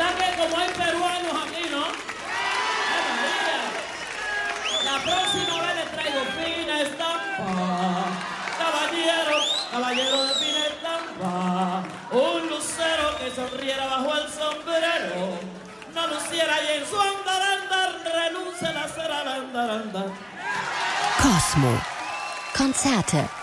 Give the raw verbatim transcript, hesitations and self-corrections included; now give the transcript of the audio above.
que como hay peruanos aquí, ¿no? ¡Ay, María! La próxima vez les traigo fina estampa. Caballero, caballero de fina estampa. Un lucero que sonriera bajo el sombrero. No luciera y en su andar, andar, renuncie la cera, andar, andar. Cosmo. Konzerte